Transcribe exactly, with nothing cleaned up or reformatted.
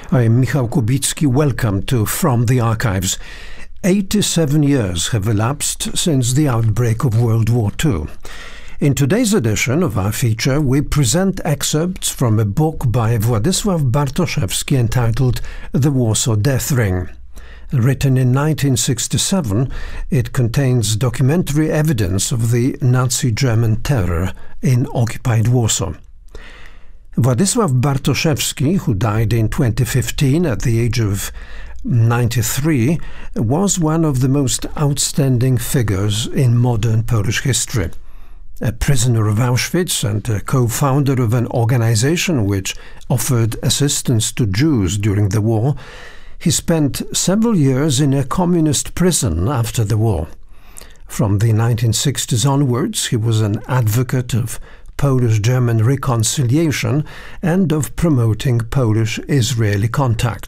I am Michał Kubicki. Welcome to From the Archives. eighty-seven years have elapsed since the outbreak of World War Two. In today's edition of our feature, we present excerpts from a book by Władysław Bartoszewski entitled The Warsaw Death Ring. Written in nineteen sixty-seven, it contains documentary evidence of the Nazi German terror in occupied Warsaw. Władysław Bartoszewski, who died in twenty fifteen at the age of ninety-three, was one of the most outstanding figures in modern Polish history. A prisoner of Auschwitz and a co-founder of an organization which offered assistance to Jews during the war, he spent several years in a communist prison after the war. From the nineteen sixties onwards, he was an advocate of Polish-German reconciliation and of promoting Polish-Israeli contact.